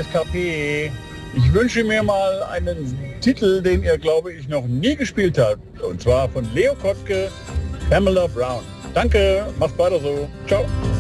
DSKP. Ich wünsche mir mal einen Titel, den ihr, glaube ich, noch nie gespielt habt. Und zwar von Leo Kottke, Pamela Brown. Danke, macht weiter so. Ciao.